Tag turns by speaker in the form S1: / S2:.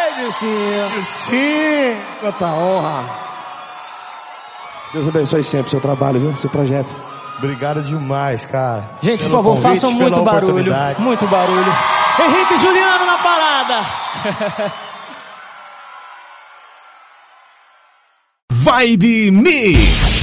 S1: Sim. Quanta honra. Deus abençoe sempre o seu trabalho, viu? Seu projeto.
S2: Obrigado demais, cara.
S3: Gente, por favor, façam muito barulho. Muito barulho. Henrique e Juliano na parada.
S4: Vibe Mix.